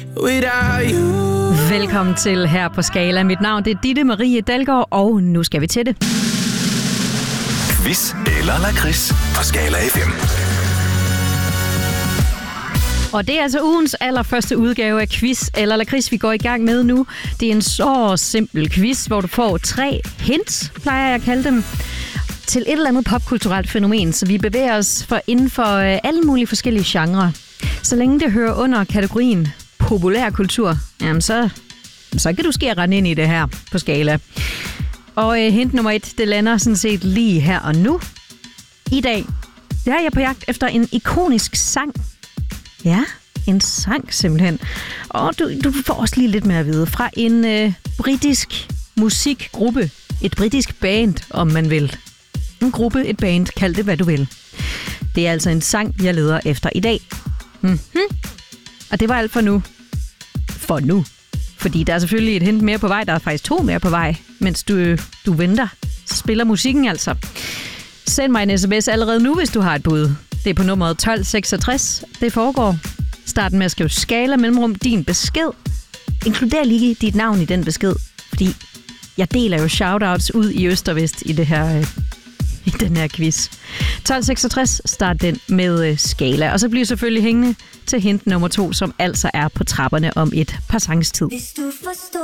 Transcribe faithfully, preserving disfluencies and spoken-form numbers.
Velkommen til her på Skala. Mit navn det er Ditte Marie Dalgaard, og nu skal vi til det. Quiz eller lakrids på Skala F M. Og det er altså ugens allerførste udgave af Quiz eller lakrids, vi går i gang med nu. Det er en så simpel quiz, hvor du får tre hints, plejer jeg at kalde dem, til et eller andet popkulturelt fænomen, så vi bevæger os for inden for alle mulige forskellige genrer. Så længe det hører under kategorien populærkultur, jamen så, så kan du ske at rende ind i det her på Skala. Og øh, hint nummer et, det lander sådan set lige her og nu. I dag, der er jeg på jagt efter en ikonisk sang. Ja, en sang simpelthen. Og du, du får også lige lidt mere at vide fra en øh, britisk musikgruppe. Et britisk band, om man vil. En gruppe, et band, kald det hvad du vil. Det er altså en sang, jeg leder efter i dag. Mm-hmm. Og det var alt for nu. For nu. Fordi der er selvfølgelig et hint mere på vej. Der er faktisk to mere på vej. Mens du, du venter, så spiller musikken altså. Send mig en sms allerede nu, hvis du har et bud. Det er på nummeret tolv seksogtres. Det foregår. Start med at skrive Skala mellemrum din besked. Inkluder lige dit navn i den besked. Fordi jeg deler jo shoutouts ud i øst og vest i det her... Øh, i den her quiz. tolv seksogtres, start den med øh, Skala. Og så bliver selvfølgelig hængende til hint nummer to, som altså er på trapperne om et par sangs tid.